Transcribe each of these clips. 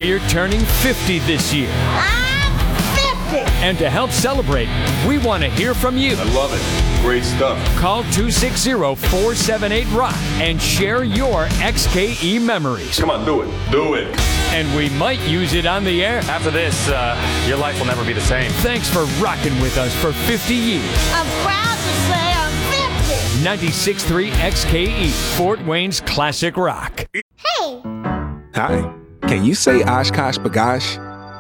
You're turning 50 this year. I'm 50! And to help celebrate, we want to hear from you. I love it. Great stuff. Call 260-478-ROCK and share your XKE memories. Come on, do it. Do it. And we might use it on the air. After this, your life will never be the same. Thanks for rocking with us for 50 years. I'm proud to say I'm 50! 96.3 XKE, Fort Wayne's classic rock. Hey! Hi. Can you say Oshkosh B'gosh?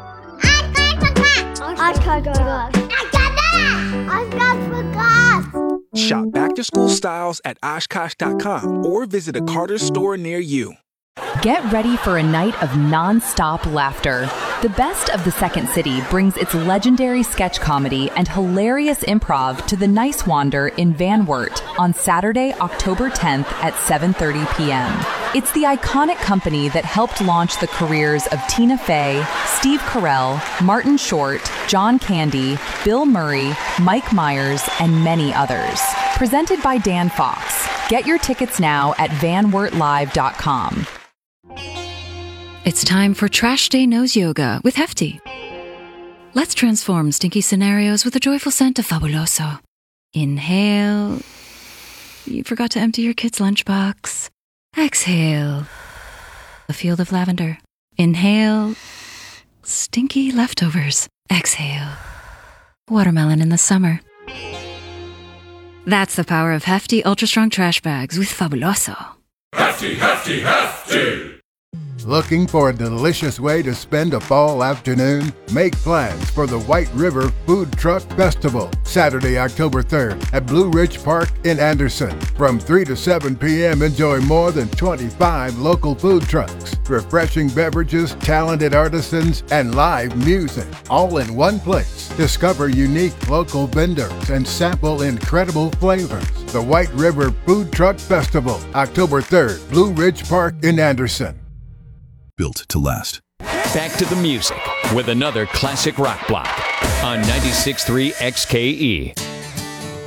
Shop back-to-school styles at Oshkosh.com or visit a Carter's store near you. Get ready for a night of non-stop laughter. The Best of the Second City brings its legendary sketch comedy and hilarious improv to the Nice Wander in Van Wert on Saturday, October 10th at 7:30 p.m. It's the iconic company that helped launch the careers of Tina Fey, Steve Carell, Martin Short, John Candy, Bill Murray, Mike Myers, and many others. Presented by Dan Fox. Get your tickets now at vanwertlive.com. It's time for Trash Day Nose Yoga with Hefty. Let's transform stinky scenarios with a joyful scent of Fabuloso. Inhale. You forgot to empty your kid's lunchbox. Exhale. A field of lavender. Inhale. Stinky leftovers. Exhale. Watermelon in the summer. That's the power of Hefty Ultra Strong Trash Bags with Fabuloso. Hefty, Hefty, Hefty! Looking for a delicious way to spend a fall afternoon? Make plans for the White River Food Truck Festival, Saturday, October 3rd at Blue Ridge Park in Anderson. From 3 to 7 p.m., enjoy more than 25 local food trucks, refreshing beverages, talented artisans, and live music, all in one place. Discover unique local vendors and sample incredible flavors. The White River Food Truck Festival, October 3rd, Blue Ridge Park in Anderson. Built to last. Back to the music with another classic rock block on 96.3 XKE.